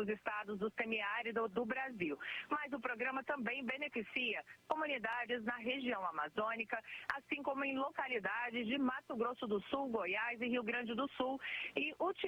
nos estados do semiárido do Brasil. Mas o programa também beneficia comunidades na região amazônica, assim como em localidades de Mato Grosso do Sul, Goiás e Rio Grande do Sul, e